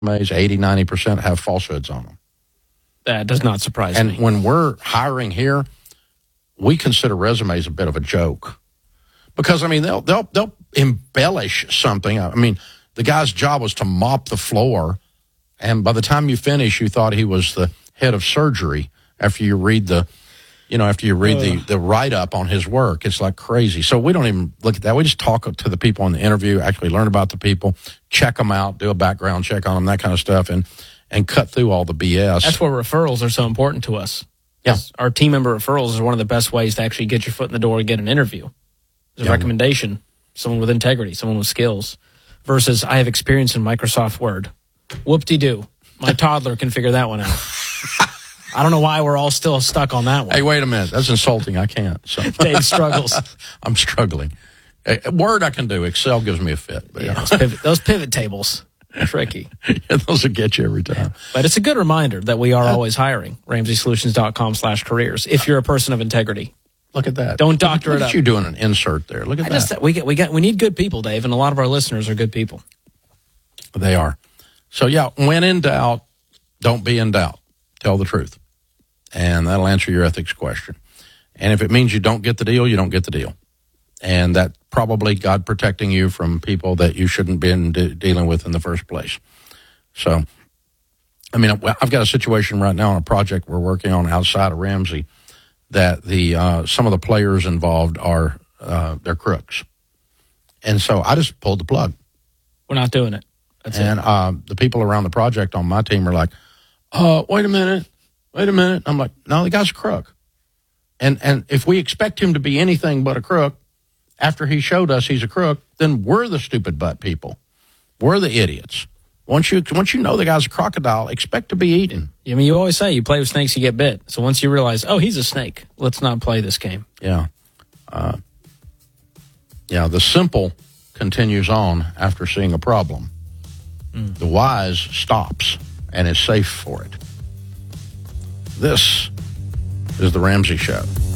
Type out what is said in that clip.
resumes, 80, 90% have falsehoods on them. That does not surprise me. And when we're hiring here, we consider resumes a bit of a joke. Because, I mean, they'll embellish something. I mean, the guy's job was to mop the floor, and by the time you finish, you thought he was the head of surgery after you read the write-up on his work. It's like crazy. So we don't even look at that. We just talk to the people in the interview, actually learn about the people, check them out, do a background check on them, that kind of stuff, and cut through all the BS. That's where referrals are so important to us. Yeah. Our team member referrals is one of the best ways to actually get your foot in the door and get an interview. There's a recommendation, someone with integrity, someone with skills, versus I have experience in Microsoft Word. Whoop-de-doo. My toddler can figure that one out. I don't know why we're all still stuck on that one. Hey, wait a minute. That's insulting. I can't. So. Dave struggles. I'm struggling. Word I can do. Excel gives me a fit. But, yeah, those pivot tables are tricky. Yeah, those will get you every time. But it's a good reminder that we are always hiring. RamseySolutions.com/careers. If you're a person of integrity. Look at that. Don't doctor it up. Look at you doing an insert there. Look at that. We need good people, Dave, and a lot of our listeners are good people. They are. So, yeah, when in doubt, don't be in doubt. Tell the truth. And that'll answer your ethics question. And if it means you don't get the deal, you don't get the deal. And that probably God protecting you from people that you shouldn't be dealing with in the first place. So, I mean, I've got a situation right now on a project we're working on outside of Ramsey that some of the players involved are they're crooks. And so I just pulled the plug. We're not doing it. That's it. And the people around the project on my team are like, wait a minute. I'm like, no, the guy's a crook. And if we expect him to be anything but a crook, after he showed us he's a crook, then we're the stupid butt people. We're the idiots. Once you know the guy's a crocodile, expect to be eaten. I mean, you always say you play with snakes, you get bit. So once you realize, he's a snake, let's not play this game. Yeah. The simple continues on after seeing a problem. The wise stops and is safe for it. This is The Ramsey Show.